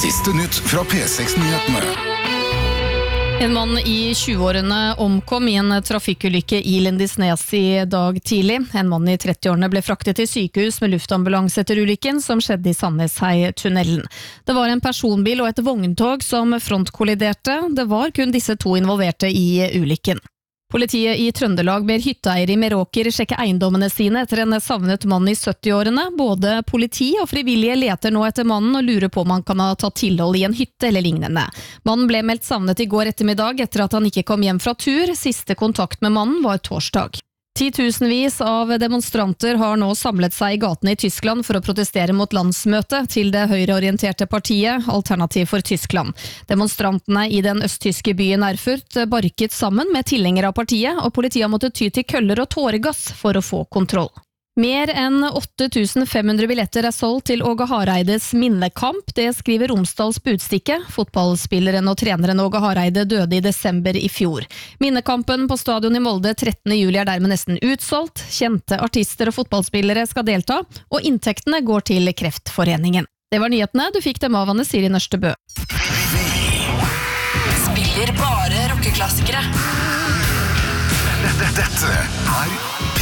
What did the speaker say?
Siste nytt fra P6-nyhetene. En mann i 20-årene omkom i en trafikkulykke i Lindisnes i dag tidlig. En mann i 30-årene ble fraktet til sykehus med luftambulanse etter ulykken som skjedde i Sandneshei-tunnelen. Det var en personbil og et vogntog som frontkolliderte. Det var kun disse to involverte i ulykken. Politiet i Trøndelag ber hytteeiere i Meråker sjekke eiendommene sine etter en savnet mann i 70-årene. Både politi og frivillige leter nå etter mannen og lurer på om han kan ha tatt tilhold i en hytte eller lignende. Mannen ble meldt savnet i går ettermiddag etter at han ikke kom hjem fra tur. Siste kontakt med mannen var torsdag. 10 000-vis av demonstranter har nå samlet seg i gatene i Tyskland for å protestere mot landsmøtet til det høyreorienterte partiet Alternativ for Tyskland. Demonstrantene i den østtyske byen Erfurt barket sammen med tilhengere av partiet, og politiet har måttet ty til køller og tåregass for å få kontroll. Mer enn 8.500 billetter er solgt til Åge Hareides minnekamp, det skriver Romsdals Budstikke. Fotballspilleren og treneren Åge Hareide døde i desember i fjor. Minnekampen på stadion i Molde 13. juli er dermed nesten utsolgt. Kjente artister og fotballspillere skal delta, og inntektene går til Kreftforeningen. Det var nyhetene, du fikk dem av Anne Siri Nørstebø. Spiller bare rockeklassikere. Dette er